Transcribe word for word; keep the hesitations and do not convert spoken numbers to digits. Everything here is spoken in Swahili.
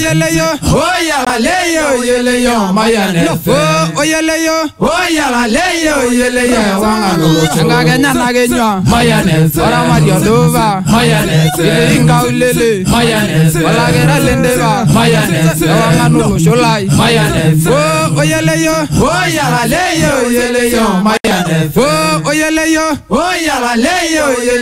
oyele yo, oyala leyo oyele yo mayane. oh oyele yo, oyala leyo oyele yo wangano. changa kenya na kenya, mayane. ora madio dova, mayane. inga ulele, mayane. wala gera lendeva, mayane. wangano sholai, mayane. oh oyele yo, oyala leyo oyele yo mayane. oh oyele yo, oyala leyo oyele